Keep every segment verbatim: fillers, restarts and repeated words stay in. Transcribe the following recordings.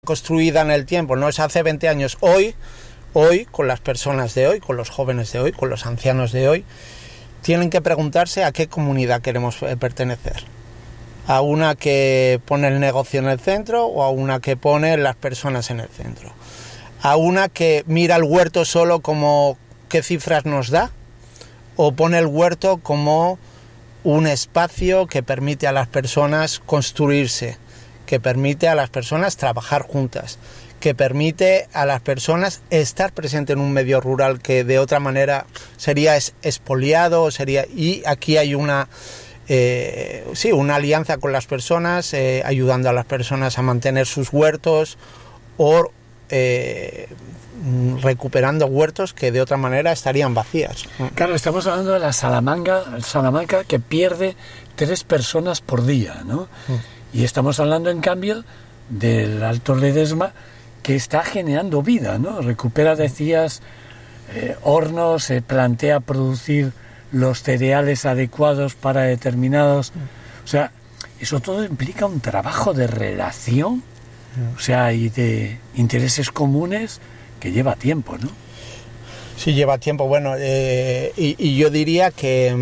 construida en el tiempo, no es hace veinte años. Hoy, hoy, con las personas de hoy, con los jóvenes de hoy, con los ancianos de hoy, tienen que preguntarse a qué comunidad queremos pertenecer. A una que pone el negocio en el centro o a una que pone las personas en el centro. A una que mira el huerto solo como qué cifras nos da, o pone el huerto como un espacio que permite a las personas construirse, que permite a las personas trabajar juntas, que permite a las personas estar presentes en un medio rural que de otra manera sería expoliado, sería, y aquí hay una eh, sí, una alianza con las personas, eh, ayudando a las personas a mantener sus huertos o eh, recuperando huertos que de otra manera estarían vacías. Claro, estamos hablando de la Salamanca, Salamanca que pierde tres personas por día, ¿no? Mm. Y estamos hablando en cambio del Alto Ledesma, que está generando vida, ¿no? Recupera, decías, eh, hornos, se plantea producir los cereales adecuados para determinados... O sea, eso todo implica un trabajo de relación, o sea, y de intereses comunes que lleva tiempo, ¿no? Sí, lleva tiempo. Bueno, eh, y, y yo diría que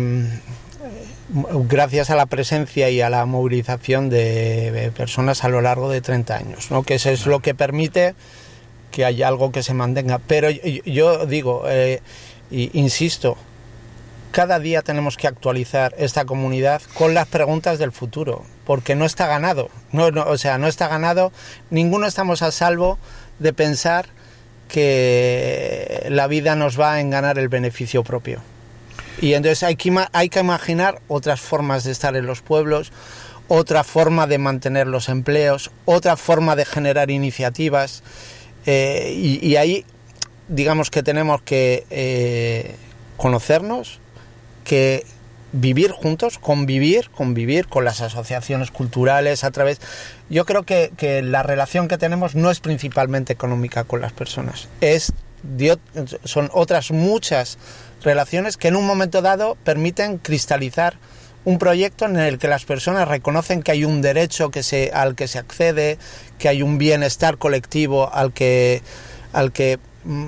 mm, gracias a la presencia y a la movilización de personas a lo largo de treinta años, ¿no? Que eso es lo que permite que haya algo que se mantenga. Pero yo, yo digo, eh, y, insisto, cada día tenemos que actualizar esta comunidad con las preguntas del futuro, porque no está ganado, no, no, o sea, no está ganado, ninguno estamos a salvo de pensar que la vida nos va a enganar el beneficio propio. Y entonces hay que, hay que imaginar otras formas de estar en los pueblos, otra forma de mantener los empleos, otra forma de generar iniciativas, eh, y, y ahí digamos que tenemos que eh, conocernos, que vivir juntos, convivir, convivir con las asociaciones culturales a través... Yo creo que, que la relación que tenemos no es principalmente económica con las personas, es de, son otras muchas relaciones que en un momento dado permiten cristalizar un proyecto en el que las personas reconocen que hay un derecho que se, al que se accede, que hay un bienestar colectivo al que... al que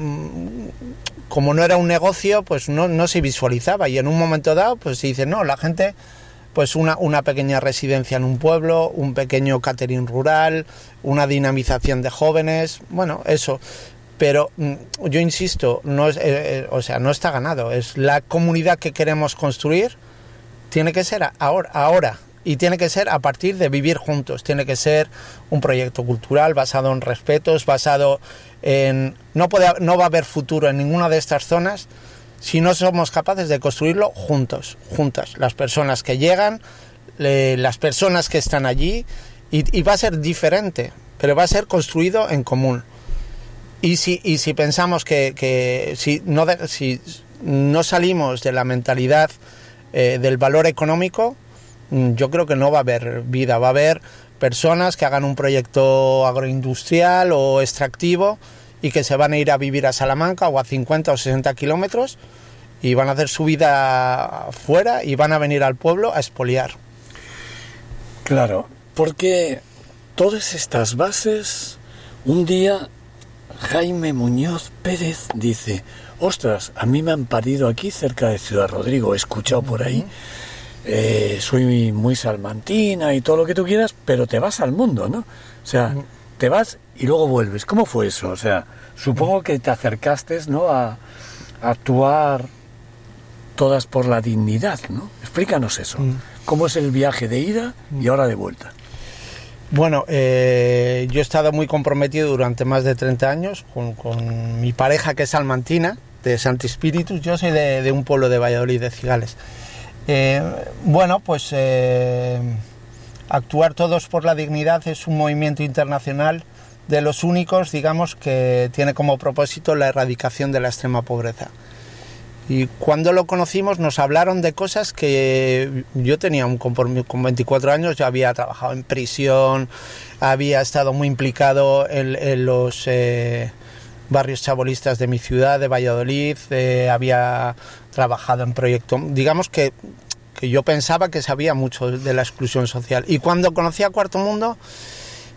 como no era un negocio, pues no, no se visualizaba, y en un momento dado pues se dice, no, la gente, pues una, una pequeña residencia en un pueblo, un pequeño catering rural, una dinamización de jóvenes, bueno, eso, pero yo insisto, no es, eh, o sea, no está ganado, es la comunidad que queremos construir, tiene que ser ahora, ahora, y tiene que ser a partir de vivir juntos, tiene que ser un proyecto cultural basado en respetos, basado en... No, puede, no va a haber futuro en ninguna de estas zonas si no somos capaces de construirlo juntos, juntas, las personas que llegan, eh, las personas que están allí, y, y va a ser diferente, pero va a ser construido en común. Y si, y si pensamos que, que si, no de, si no salimos de la mentalidad eh, del valor económico, yo creo que no va a haber vida, va a haber personas que hagan un proyecto agroindustrial o extractivo y que se van a ir a vivir a Salamanca o a cincuenta o sesenta kilómetros y van a hacer su vida fuera y van a venir al pueblo a expoliar. Claro, porque todas estas bases, un día Jaime Muñoz Pérez dice, ostras, a mí me han parido aquí cerca de Ciudad Rodrigo, he escuchado por ahí, eh, soy muy salmantina y todo lo que tú quieras, pero te vas al mundo, ¿no? O sea, te vas y luego vuelves. ¿Cómo fue eso? O sea, supongo que te acercaste, ¿no?, a, a actuar todas por la dignidad, ¿no? Explícanos eso. ¿Cómo es el viaje de ida y ahora de vuelta? Bueno, eh, yo he estado muy comprometido durante más de treinta años con, con mi pareja, que es salmantina, de Santi Spíritus. Yo soy de, de un pueblo de Valladolid, de Cigales. Eh, bueno, pues eh, actuar todos por la dignidad es un movimiento internacional de los únicos, digamos, que tiene como propósito la erradicación de la extrema pobreza. Y cuando lo conocimos nos hablaron de cosas que yo tenía un compromiso. Con veinticuatro años ya había trabajado en prisión, había estado muy implicado en, en los eh, barrios chabolistas de mi ciudad, de Valladolid, eh, había trabajado en proyectos, digamos que, que yo pensaba que sabía mucho de la exclusión social. Y cuando conocí a Cuarto Mundo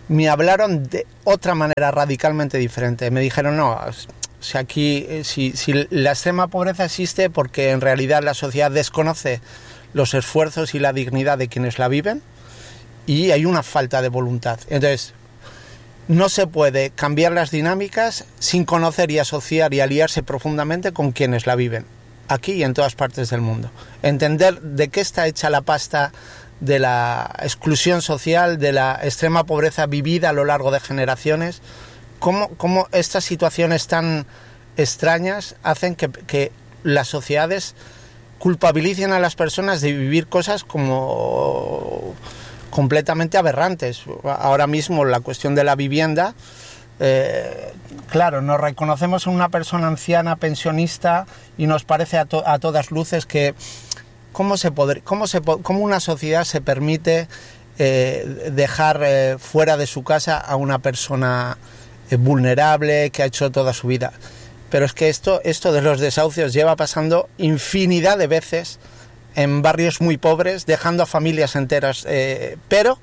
me hablaron de otra manera radicalmente diferente. Me dijeron, no, si aquí, si, si la extrema pobreza existe porque en realidad la sociedad desconoce los esfuerzos y la dignidad de quienes la viven y hay una falta de voluntad. Entonces, no se puede cambiar las dinámicas sin conocer y asociar y aliarse profundamente con quienes la viven, aquí y en todas partes del mundo. Entender de qué está hecha la pasta de la exclusión social, de la extrema pobreza vivida a lo largo de generaciones, cómo, cómo estas situaciones tan extrañas hacen que, que las sociedades culpabilicen a las personas de vivir cosas como completamente aberrantes. Ahora mismo la cuestión de la vivienda, eh, claro, nos reconocemos en una persona anciana, pensionista, y nos parece a, to- a todas luces que cómo se podr- cómo se po- cómo una sociedad se permite eh, dejar eh, fuera de su casa a una persona eh, vulnerable que ha hecho toda su vida. Pero es que esto, esto de los desahucios lleva pasando infinidad de veces en barrios muy pobres, dejando a familias enteras, eh, pero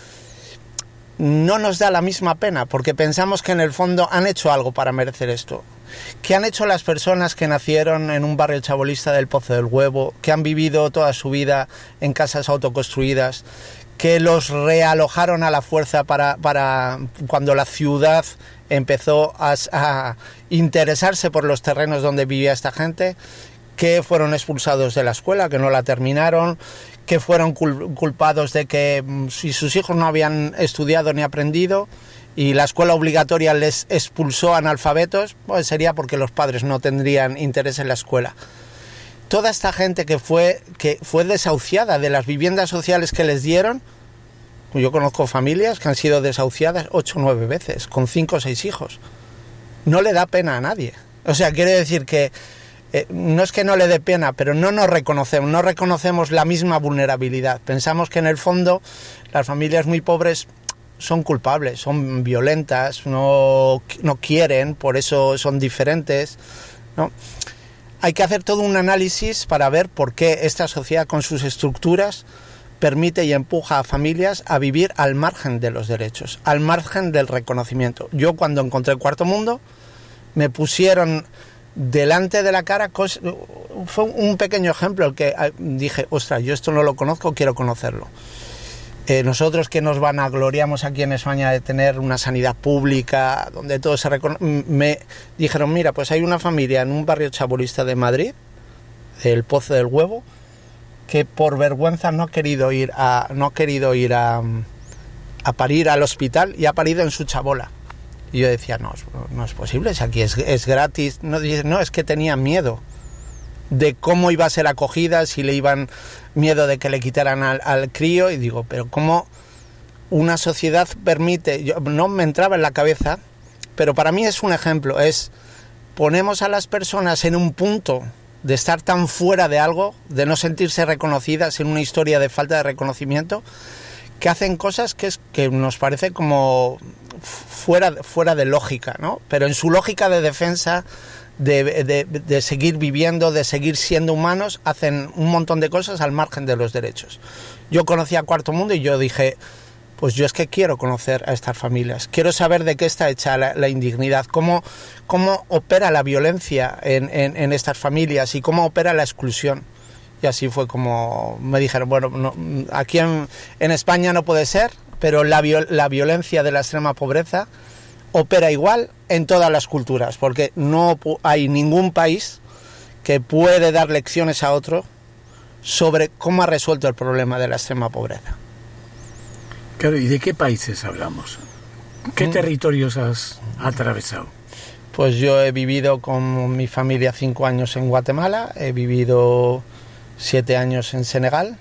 no nos da la misma pena, porque pensamos que en el fondo han hecho algo para merecer esto. ¿Qué han hecho las personas que nacieron en un barrio chabolista del Pozo del Huevo, que han vivido toda su vida en casas autoconstruidas, que los realojaron a la fuerza para, para cuando la ciudad empezó a, a interesarse por los terrenos donde vivía esta gente, que fueron expulsados de la escuela, que no la terminaron, que fueron cul- culpados de que si sus hijos no habían estudiado ni aprendido y la escuela obligatoria les expulsó analfabetos, pues sería porque los padres no tendrían interés en la escuela. Toda esta gente que fue, que fue desahuciada de las viviendas sociales que les dieron, yo conozco familias que han sido desahuciadas ocho o nueve veces, con cinco o seis hijos. No le da pena a nadie. O sea, quiere decir que Eh, no es que no le dé pena, pero no nos reconocemos, no reconocemos la misma vulnerabilidad. Pensamos que en el fondo las familias muy pobres son culpables, son violentas, no, no quieren, por eso son diferentes, ¿no? Hay que hacer todo un análisis para ver por qué esta sociedad con sus estructuras permite y empuja a familias a vivir al margen de los derechos, al margen del reconocimiento. Yo cuando encontré el Cuarto Mundo me pusieron delante de la cara, fue un pequeño ejemplo el que dije, ostras, yo esto no lo conozco, quiero conocerlo. Eh, nosotros que nos vanagloriamos aquí en España de tener una sanidad pública, donde todo se reconoce, me dijeron, mira, pues hay una familia en un barrio chabolista de Madrid, el Pozo del Huevo, que por vergüenza no ha querido ir a, no ha querido ir a, a parir al hospital y ha parido en su chabola. Y yo decía, no, no es posible, si aquí es, es gratis. No, no, es que tenía miedo de cómo iba a ser acogida, si le iban miedo de que le quitaran al, al crío. Y digo, pero ¿cómo una sociedad permite? Yo, no me entraba en la cabeza, pero para mí es un ejemplo. Es, ponemos a las personas en un punto de estar tan fuera de algo, de no sentirse reconocidas en una historia de falta de reconocimiento, que hacen cosas que, es, que nos parece como fuera, fuera de lógica, ¿no? Pero en su lógica de defensa, de, de, de seguir viviendo, de seguir siendo humanos, hacen un montón de cosas al margen de los derechos. Yo conocí a Cuarto Mundo y yo dije, pues yo es que quiero conocer a estas familias, quiero saber de qué está hecha la, la indignidad, cómo, cómo opera la violencia en, en, en estas familias y cómo opera la exclusión. Y así fue como me dijeron, bueno, no, aquí en, en España no puede ser, pero la, viol, la violencia de la extrema pobreza opera igual en todas las culturas, porque no hay ningún país que puede dar lecciones a otro sobre cómo ha resuelto el problema de la extrema pobreza. Claro, ¿y de qué países hablamos? ¿Qué mm. territorios has atravesado? Pues yo he vivido con mi familia cinco años en Guatemala, he vivido siete años en Senegal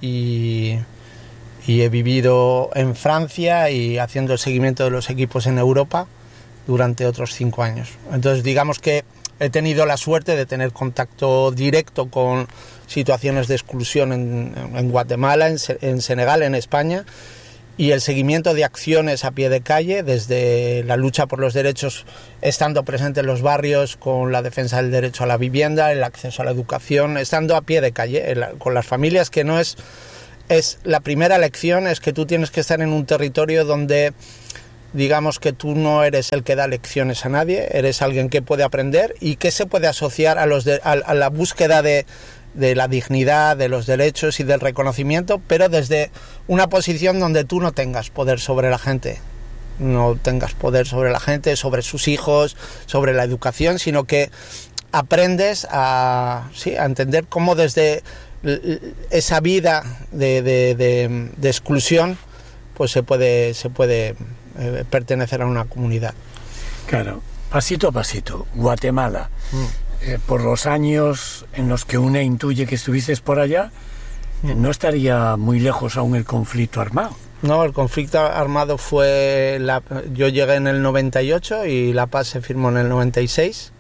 y, y he vivido en Francia y haciendo el seguimiento de los equipos en Europa durante otros cinco años. Entonces digamos que he tenido la suerte de tener contacto directo con situaciones de exclusión en, en Guatemala, en, en Senegal, en España, y el seguimiento de acciones a pie de calle, desde la lucha por los derechos, estando presente en los barrios con la defensa del derecho a la vivienda, el acceso a la educación, estando a pie de calle la, con las familias, que no es, es la primera lección, es que tú tienes que estar en un territorio donde digamos que tú no eres el que da lecciones a nadie, eres alguien que puede aprender y que se puede asociar a, los de, a, a la búsqueda de, de la dignidad, de los derechos y del reconocimiento, pero desde una posición donde tú no tengas poder sobre la gente, no tengas poder sobre la gente, sobre sus hijos, sobre la educación, sino que aprendes a, sí, a entender cómo desde esa vida de, de, de, de exclusión pues se puede, se puede eh, pertenecer a una comunidad. Claro, pasito a pasito. Guatemala, mm. eh, por los años en los que una intuye que estuviste por allá, mm. eh, no estaría muy lejos aún el conflicto armado. No, el conflicto armado fue... La, yo llegué en el noventa y ocho y la paz se firmó en el noventa y seis.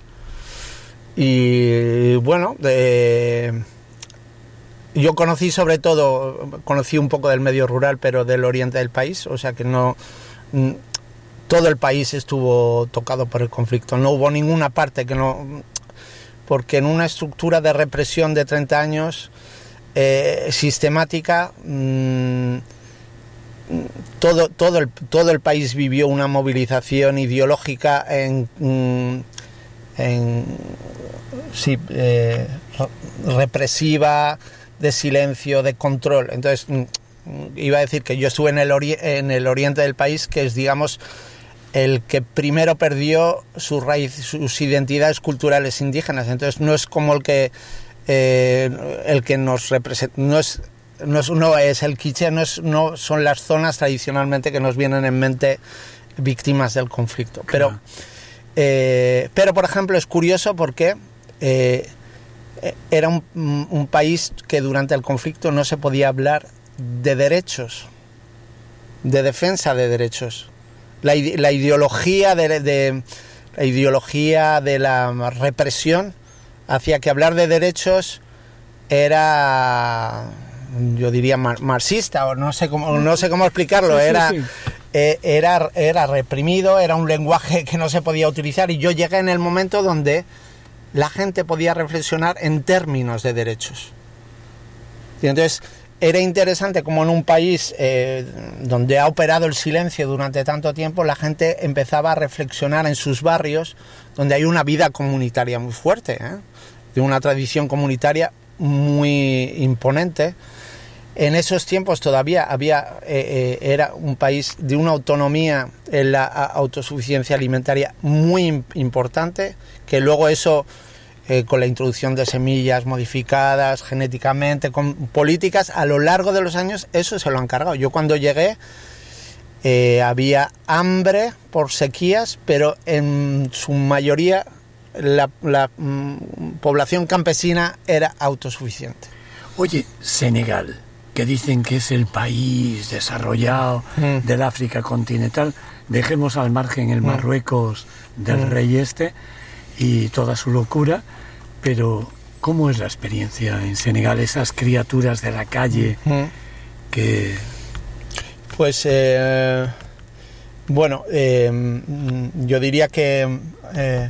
Y bueno, de, yo conocí sobre todo, conocí un poco del medio rural, pero del oriente del país, o sea que no... Todo el país estuvo tocado por el conflicto, no hubo ninguna parte que no... Porque en una estructura de represión de treinta años eh, sistemática... Mmm, Todo, todo, el, todo el país vivió una movilización ideológica en, en sí, eh, represiva, de silencio, de control. Entonces, iba a decir que yo estuve en el, ori en el oriente del país, que es, digamos, el que primero perdió su raíz, sus identidades culturales indígenas. Entonces, no es como el que, eh, el que nos representa, no es... No es, no es el quiché, no, es, no son las zonas tradicionalmente que nos vienen en mente víctimas del conflicto. Pero, claro. eh, pero por ejemplo, es curioso porque eh, era un, un país que durante el conflicto no se podía hablar de derechos, de defensa de derechos. La, la, ideología de, de, la ideología de la represión hacía que hablar de derechos era... yo diría mar marxista, o no sé cómo, no sé cómo explicarlo, sí, sí, era, sí. Eh, era, era reprimido, era un lenguaje que no se podía utilizar, y yo llegué en el momento donde la gente podía reflexionar en términos de derechos. Y entonces era interesante como en un país eh, donde ha operado el silencio durante tanto tiempo, la gente empezaba a reflexionar en sus barrios, donde hay una vida comunitaria muy fuerte, ¿eh? de una tradición comunitaria muy imponente. En esos tiempos todavía había eh, eh, era un país de una autonomía en la autosuficiencia alimentaria muy importante, que luego eso eh, con la introducción de semillas modificadas genéticamente, con políticas a lo largo de los años, eso se lo han cargado. Yo cuando llegué eh, había hambre por sequías, pero en su mayoría la, la mm, población campesina era autosuficiente. Oye, Senegal, que dicen que es el país desarrollado mm. del África continental, dejemos al margen el Marruecos mm. del mm. rey este y toda su locura, pero ¿cómo es la experiencia en Senegal? Esas criaturas de la calle mm. que... Pues, eh, bueno, eh, yo diría que eh,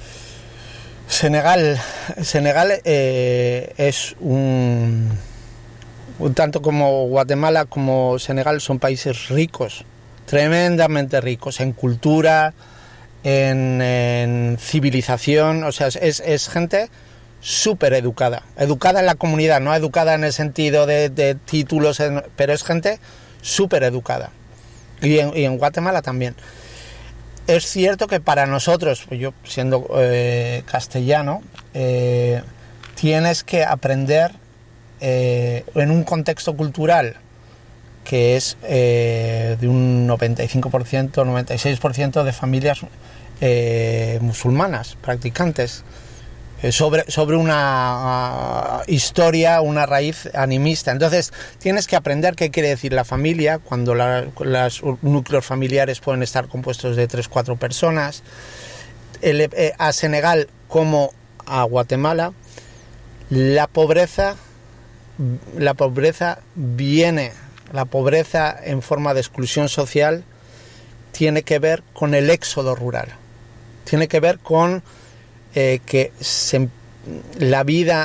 Senegal, Senegal eh, es un... tanto como Guatemala como Senegal son países ricos, tremendamente ricos en cultura, en, en civilización, o sea, es, es gente súper educada, educada en la comunidad, no educada en el sentido de, de títulos, en, pero es gente súper educada. Y en, y en Guatemala también. Es cierto que para nosotros, yo siendo eh, castellano, eh, tienes que aprender Eh, en un contexto cultural que es eh, de un noventa y cinco por ciento, noventa y seis por ciento de familias eh, musulmanas, practicantes, eh, sobre, sobre una uh, historia, una raíz animista. Entonces tienes que aprender qué quiere decir la familia, cuando la, los núcleos familiares pueden estar compuestos de tres, cuatro personas. El, eh, a Senegal como a Guatemala, la pobreza La pobreza viene, la pobreza en forma de exclusión social tiene que ver con el éxodo rural, tiene que ver con eh, que se, la vida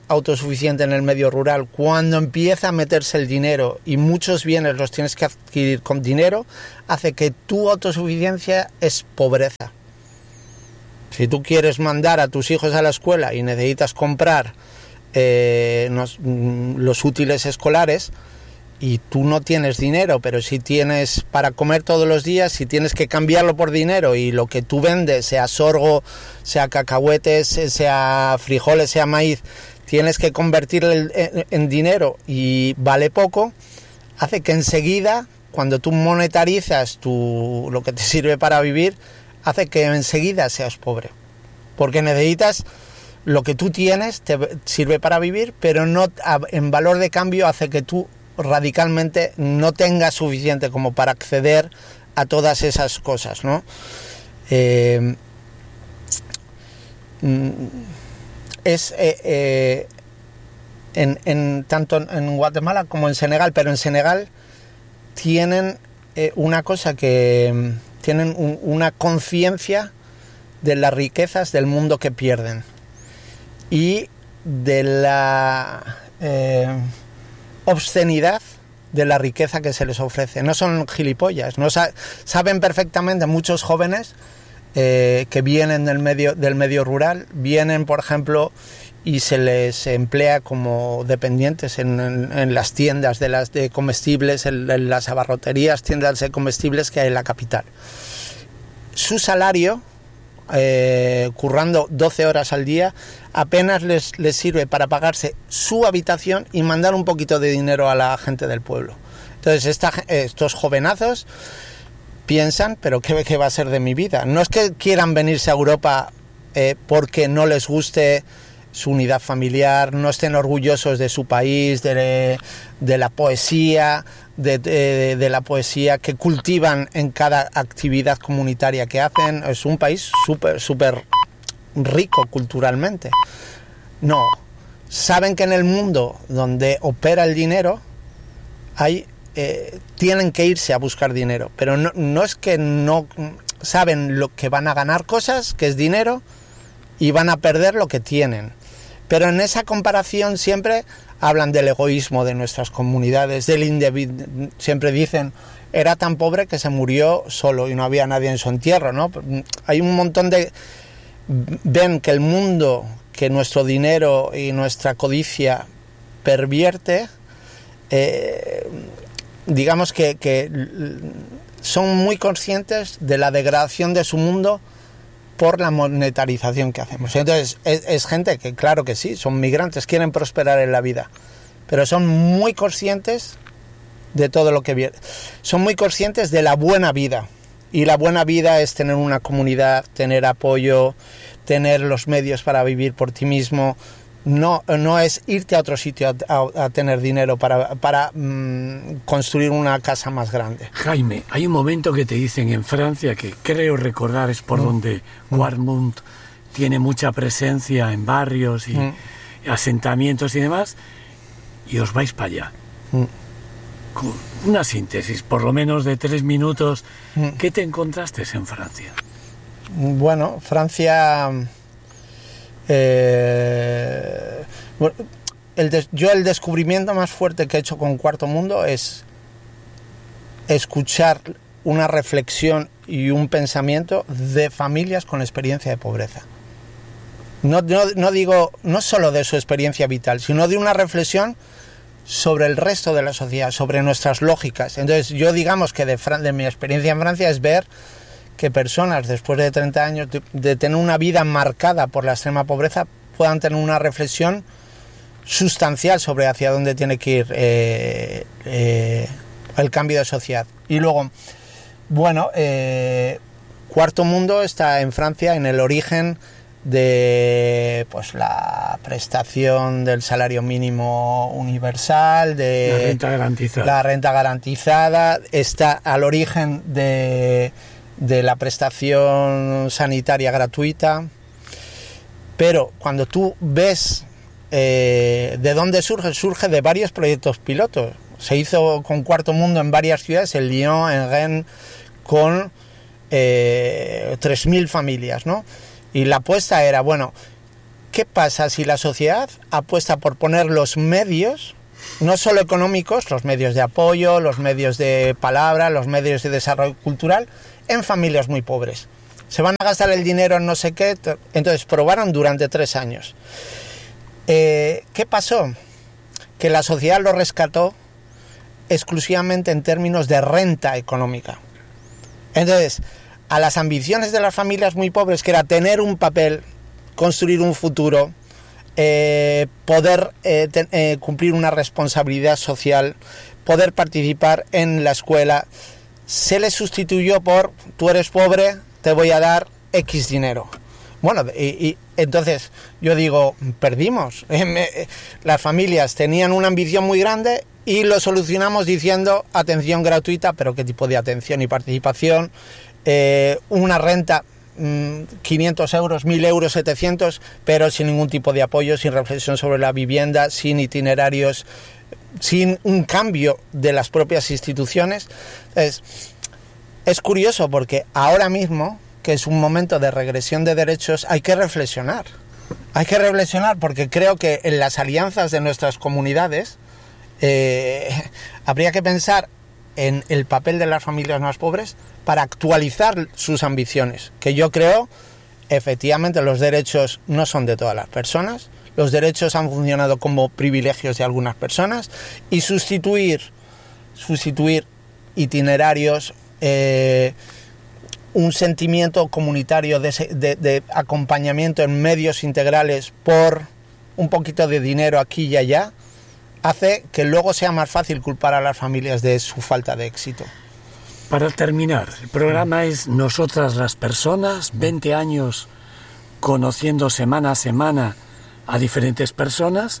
autosuficiente en el medio rural, cuando empieza a meterse el dinero y muchos bienes los tienes que adquirir con dinero, hace que tu autosuficiencia es pobreza. Si tú quieres mandar a tus hijos a la escuela y necesitas comprar eh, los, los útiles escolares, y tú no tienes dinero, pero si tienes para comer todos los días, si tienes que cambiarlo por dinero y lo que tú vendes, sea sorgo, sea cacahuetes, sea frijoles, sea maíz, tienes que convertirlo en, en, en dinero y vale poco, hace que enseguida, cuando tú monetarizas tu, lo que te sirve para vivir, hace que enseguida seas pobre, porque necesitas lo que tú tienes, te sirve para vivir, pero no en valor de cambio hace que tú radicalmente no tengas suficiente como para acceder a todas esas cosas, ¿no? Eh, es eh, eh, en, en tanto en Guatemala como en Senegal, pero en Senegal tienen eh, una cosa que tienen un, una conciencia de las riquezas del mundo que pierden y de la eh, obscenidad de la riqueza que se les ofrece. No son gilipollas, no sa- saben perfectamente muchos jóvenes eh, que vienen del medio, del medio rural, vienen, por ejemplo, y se les emplea como dependientes en, en, en las tiendas de las de comestibles, en, en las abarroterías, tiendas de comestibles que hay en la capital. Su salario, eh, currando doce horas al día, apenas les, les sirve para pagarse su habitación y mandar un poquito de dinero a la gente del pueblo. Entonces esta, estos jovenazos piensan, pero ¿qué, qué va a ser de mi vida? No es que quieran venirse a Europa eh, porque no les guste su unidad familiar, no estén orgullosos de su país, de, de la poesía, de, de, de la poesía que cultivan en cada actividad comunitaria que hacen. Es un país súper, súper rico culturalmente. No, saben que en el mundo donde opera el dinero hay, eh, tienen que irse a buscar dinero, pero no, no es que no saben lo que van a ganar cosas, que es dinero, y van a perder lo que tienen. Pero en esa comparación siempre hablan del egoísmo de nuestras comunidades, del individuo. Siempre dicen, era tan pobre que se murió solo y no había nadie en su entierro, ¿no? Hay un montón de... Ven que el mundo, que nuestro dinero y nuestra codicia pervierte, eh, digamos que, que son muy conscientes de la degradación de su mundo por la monetarización que hacemos. Entonces, es, es gente que, claro que sí, son migrantes, quieren prosperar en la vida, pero son muy conscientes de todo lo que viene. Son muy conscientes de la buena vida. Y la buena vida es tener una comunidad, tener apoyo, tener los medios para vivir por ti mismo. No, no es irte a otro sitio a, a, a tener dinero para, para mmm, construir una casa más grande. Jaime, hay un momento que te dicen en Francia, que creo recordar es por mm. donde Warmont mm. tiene mucha presencia en barrios y mm. asentamientos y demás, y os vais para allá. Mm. Con una síntesis, por lo menos de tres minutos, mm. ¿qué te encontraste en Francia? Bueno, Francia... Eh, bueno, el des, yo el descubrimiento más fuerte que he hecho con Cuarto Mundo es escuchar una reflexión y un pensamiento de familias con experiencia de pobreza. No, no, no digo, no solo de su experiencia vital, sino de una reflexión sobre el resto de la sociedad, sobre nuestras lógicas. Entonces yo digamos que de, Fran- de mi experiencia en Francia es ver que personas después de treinta años de, de tener una vida marcada por la extrema pobreza puedan tener una reflexión sustancial sobre hacia dónde tiene que ir eh, eh, el cambio de sociedad. Y luego, bueno, eh, Cuarto Mundo está en Francia en el origen de pues la prestación del salario mínimo universal, de la renta garantizada. La renta garantizada está al origen de de la prestación sanitaria gratuita, pero cuando tú ves eh, de dónde surge, surge de varios proyectos pilotos. Se hizo con Cuarto Mundo en varias ciudades, en Lyon, en Rennes, con eh, tres mil familias, ¿no? Y la apuesta era, bueno, ¿qué pasa si la sociedad apuesta por poner los medios, no solo económicos, los medios de apoyo, los medios de palabra, los medios de desarrollo cultural, en familias muy pobres? Se van a gastar el dinero en no sé qué. Entonces probaron durante tres años. Eh, ¿Qué pasó? Que la sociedad lo rescató exclusivamente en términos de renta económica. Entonces, a las ambiciones de las familias muy pobres, que era tener un papel, construir un futuro, eh, poder eh, te, eh, cumplir una responsabilidad social, poder participar en la escuela, se les sustituyó por: tú eres pobre, te voy a dar X dinero. Bueno, y, y entonces yo digo, perdimos. Las familias tenían una ambición muy grande y lo solucionamos diciendo atención gratuita, pero ¿qué tipo de atención y participación? Eh, una renta, mmm, quinientos euros, mil euros, setecientos, pero sin ningún tipo de apoyo, sin reflexión sobre la vivienda, sin itinerarios, sin un cambio de las propias instituciones. Entonces, es curioso porque ahora mismo, que es un momento de regresión de derechos, hay que reflexionar. Hay que reflexionar porque creo que en las alianzas de nuestras comunidades eh, habría que pensar en el papel de las familias más pobres para actualizar sus ambiciones, que yo creo, efectivamente, los derechos no son de todas las personas, los derechos han funcionado como privilegios de algunas personas, y sustituir, sustituir itinerarios, eh, un sentimiento comunitario de, de, de acompañamiento en medios integrales por un poquito de dinero aquí y allá, hace que luego sea más fácil culpar a las familias de su falta de éxito. Para terminar, el programa es Nosotras las Personas, veinte años conociendo semana a semana a diferentes personas,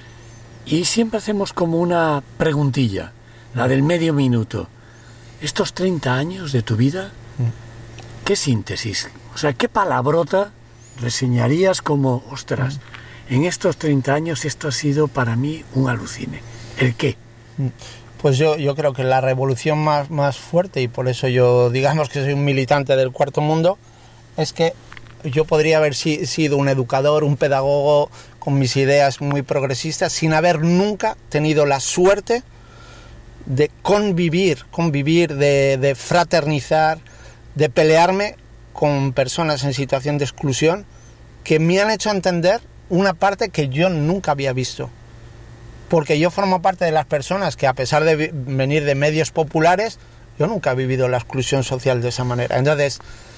y siempre hacemos como una preguntilla, la del medio minuto. Estos treinta años de tu vida, ¿qué síntesis? O sea, ¿qué palabrota reseñarías como, ostras, en estos treinta años esto ha sido para mí un alucine? ¿El qué? Pues yo, yo creo que la revolución más, más fuerte, y por eso yo digamos que soy un militante del cuarto mundo, es que yo podría haber si, sido un educador, un pedagogo con mis ideas muy progresistas, sin haber nunca tenido la suerte de convivir, convivir, de, de fraternizar, de pelearme con personas en situación de exclusión que me han hecho entender una parte que yo nunca había visto. Porque yo formo parte de las personas que, a pesar de venir de medios populares, yo nunca he vivido la exclusión social de esa manera. Entonces,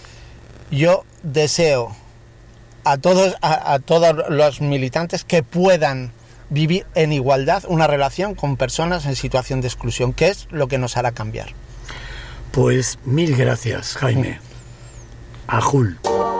yo deseo a todos, a, a todos los militantes que puedan vivir en igualdad una relación con personas en situación de exclusión, que es lo que nos hará cambiar. Pues mil gracias, Jaime. Ajul.